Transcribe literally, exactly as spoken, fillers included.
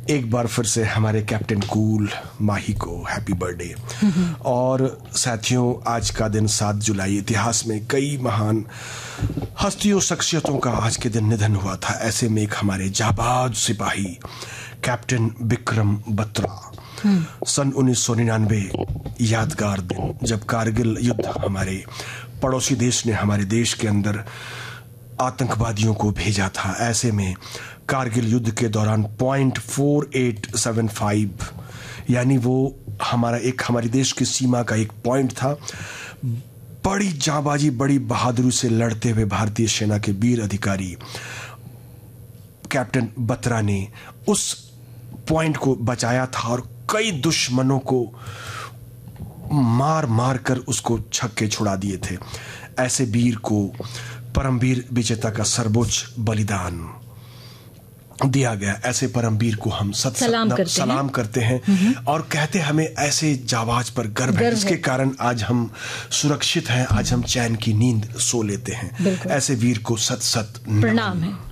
एक बार फिर से हमारे कैप्टन कूल माही को हैप्पी बर्थडे। और साथियों, आज का दिन सात जुलाई, इतिहास में कई महान हस्तियों शख्सियतों का आज के दिन निधन हुआ था। ऐसे में एक हमारे जाबाज सिपाही कैप्टन विक्रम बत्रा, सन उन्नीस सौ निन्यानवे, यादगार दिन जब कारगिल युद्ध हमारे पड़ोसी देश ने हमारे देश के अंदर आतंकवादियों को भेजा था। ऐसे में कारगिल युद्ध के दौरान point four eight seven five, यानी वो हमारा एक हमारे देश की सीमा का एक पॉइंट था। बड़ी जांबाजी, बड़ी बहादुरी से लड़ते हुए भारतीय सेना के वीर अधिकारी कैप्टन बत्रा ने उस पॉइंट को बचाया था और कई दुश्मनों को मार मार कर उसको छक्के छुड़ा दिए थे। ऐसे वीर को परमवीर विजेता का सर्वोच्च बलिदान दिया गया। ऐसे परमवीर को हम सत सलाम, करते, सलाम हैं। करते हैं और कहते हमें ऐसे जाबाज पर गर्व, गर्व है, जिसके है। कारण आज हम सुरक्षित हैं, आज हम चैन की नींद सो लेते हैं। ऐसे वीर को सत सत प्रणाम है।